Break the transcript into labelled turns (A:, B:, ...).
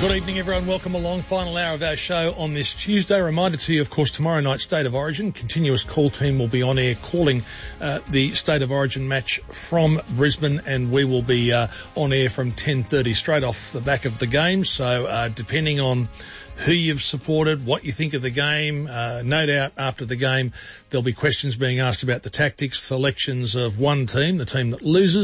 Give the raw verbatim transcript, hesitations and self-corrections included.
A: Good evening, everyone. Welcome along. Final hour of our show on this Tuesday. Reminder to you, of course, tomorrow night, State of Origin. Continuous call team will be on air calling uh, the State of Origin match from Brisbane, and we will be uh, on air from ten thirty straight off the back of the game. So uh, depending on who you've supported, what you think of the game, uh, no doubt after the game there'll be questions being asked about the tactics, selections of one team, the team that loses.